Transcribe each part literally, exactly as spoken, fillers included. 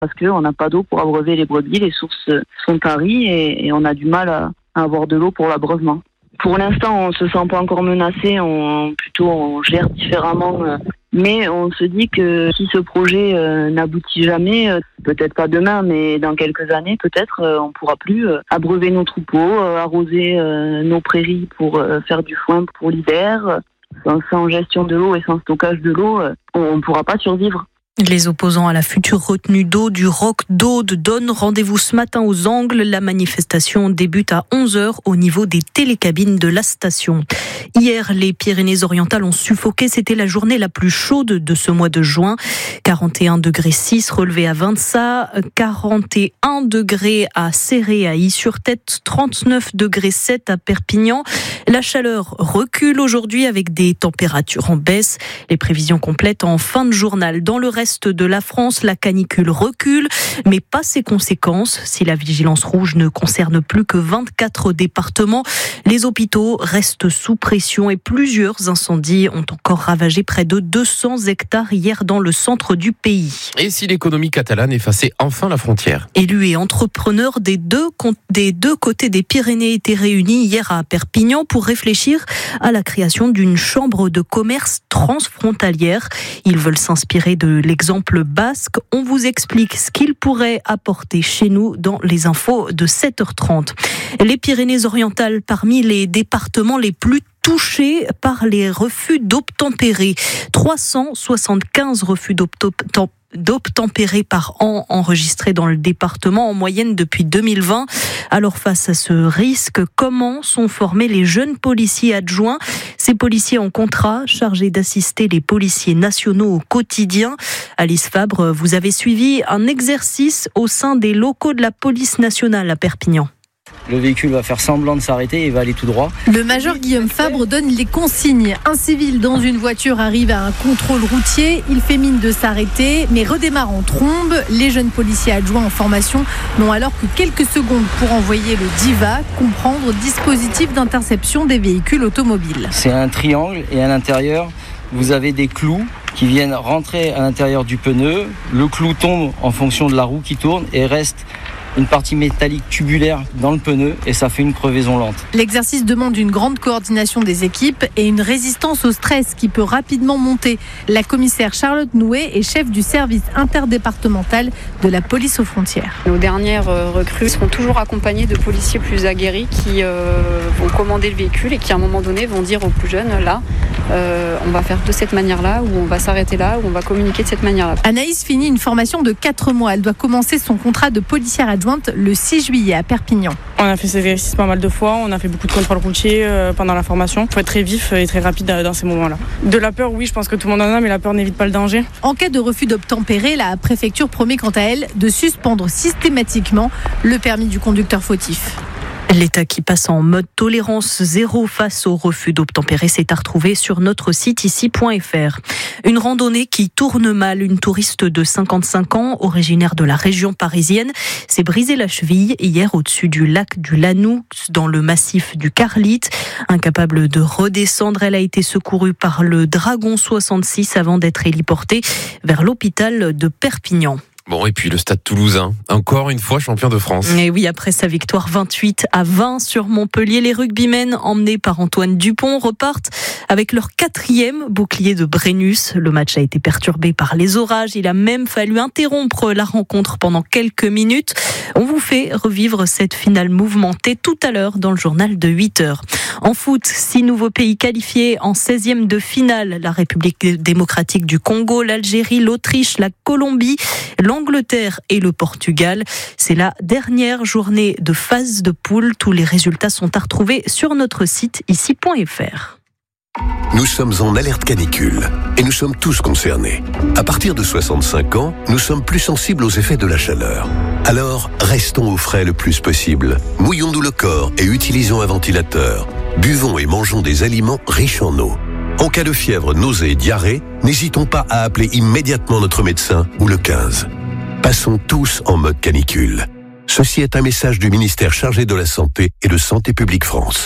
parce qu'on n'a pas d'eau pour abreuver les brebis, les sources sont taries et, et on a du mal à, à avoir de l'eau pour l'abreuvement. Pour l'instant, on se sent pas encore menacé, on, plutôt on gère différemment, euh, mais on se dit que si ce projet euh, n'aboutit jamais, euh, peut-être pas demain, mais dans quelques années, peut-être euh, on pourra plus euh, abreuver nos troupeaux, euh, arroser euh, nos prairies pour euh, faire du foin pour l'hiver. Sans, sans gestion de l'eau et sans stockage de l'eau, euh, on ne pourra pas survivre. Les opposants à la future retenue d'eau du Roc d'Aude donnent rendez-vous ce matin aux Angles. La manifestation débute à onze heures au niveau des télécabines de la station. Hier, les Pyrénées-Orientales ont suffoqué. C'était la journée la plus chaude de ce mois de juin. quarante et un degrés six relevé à Vinça, quarante et un degrés à Céré, à Is-sur-Tête, trente-neuf degrés sept à Perpignan. La chaleur recule aujourd'hui avec des températures en baisse. Les prévisions complètes en fin de journal. Dans le reste de la France, la canicule recule, mais pas ses conséquences. Si la vigilance rouge ne concerne plus que vingt-quatre départements, les hôpitaux restent sous pression et plusieurs incendies ont encore ravagé près de deux cents hectares hier dans le centre du pays. Et si l'économie catalane effaçait enfin la frontière ? Élus et entrepreneurs des deux, des deux côtés des Pyrénées étaient réunis hier à Perpignan pour réfléchir à la création d'une chambre de commerce transfrontalière. Ils veulent s'inspirer de l'exemple basque. On vous explique ce qu'il pourrait apporter chez nous dans les infos de sept heures trente. Les Pyrénées-Orientales, parmi les départements les plus touchés par les refus d'obtempérer. trois cent soixante-quinze refus d'obtempérer. d'obtempérer par an enregistrés dans le département en moyenne depuis deux mille vingt. Alors face à ce risque, comment sont formés les jeunes policiers adjoints ? Ces policiers en contrat chargés d'assister les policiers nationaux au quotidien. Alice Fabre, vous avez suivi un exercice au sein des locaux de la police nationale à Perpignan. Le véhicule va faire semblant de s'arrêter et va aller tout droit. Le major Guillaume Fabre donne les consignes. Un civil dans une voiture arrive à un contrôle routier. Il fait mine de s'arrêter, mais redémarre en trombe. Les jeunes policiers adjoints en formation n'ont alors que quelques secondes pour envoyer le DIVA, comprendre dispositif d'interception des véhicules automobiles. C'est un triangle et à l'intérieur, vous avez des clous qui viennent rentrer à l'intérieur du pneu. Le clou tombe en fonction de la roue qui tourne et reste une partie métallique tubulaire dans le pneu et ça fait une crevaison lente. L'exercice demande une grande coordination des équipes et une résistance au stress qui peut rapidement monter. La commissaire Charlotte Nouet est chef du service interdépartemental de la police aux frontières. Nos dernières recrues seront toujours accompagnées de policiers plus aguerris qui euh, vont commander le véhicule et qui à un moment donné vont dire aux plus jeunes, là, euh, on va faire de cette manière-là, ou on va s'arrêter là, ou on va communiquer de cette manière-là. Anaïs finit une formation de quatre mois. Elle doit commencer son contrat de policière adjointe le six juillet à Perpignan. On a fait ces exercices pas mal de fois, on a fait beaucoup de contrôles routiers euh, pendant la formation. Il faut être très vif et très rapide dans ces moments-là. De la peur, oui, je pense que tout le monde en a, mais la peur n'évite pas le danger. En cas de refus d'obtempérer, la préfecture promet quant à elle de suspendre systématiquement le permis du conducteur fautif. L'État qui passe en mode tolérance zéro face au refus d'obtempérer, c'est à retrouver sur notre site ici point f r. Une randonnée qui tourne mal. Une touriste de cinquante-cinq ans, originaire de la région parisienne, s'est brisé la cheville hier au-dessus du lac du Lanoux, dans le massif du Carlite. Incapable de redescendre, elle a été secourue par le Dragon soixante-six avant d'être héliportée vers l'hôpital de Perpignan. Bon, et puis le Stade Toulousain, encore une fois champion de France. Et oui, après sa victoire vingt-huit à vingt sur Montpellier, les rugbymen, emmenés par Antoine Dupont, repartent avec leur quatrième bouclier de Brennus. Le match a été perturbé par les orages. Il a même fallu interrompre la rencontre pendant quelques minutes. On vous fait revivre cette finale mouvementée tout à l'heure dans le journal de huit heures. En foot, six nouveaux pays qualifiés en seizième de finale. La République démocratique du Congo, l'Algérie, l'Autriche, la Colombie, l'Angleterre et le Portugal. C'est la dernière journée de phase de poule. Tous les résultats sont à retrouver sur notre site ici point f r. Nous sommes en alerte canicule et nous sommes tous concernés. À partir de soixante-cinq ans, nous sommes plus sensibles aux effets de la chaleur. Alors, restons au frais le plus possible. Mouillons-nous le corps et utilisons un ventilateur. Buvons et mangeons des aliments riches en eau. En cas de fièvre, nausée et diarrhée, n'hésitons pas à appeler immédiatement notre médecin ou le quinze. Passons tous en mode canicule. Ceci est un message du ministère chargé de la Santé et de Santé publique France.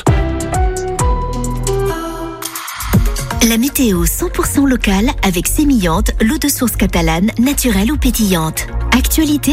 La météo cent pour cent locale avec Sémillante, l'eau de source catalane, naturelle ou pétillante. Actualité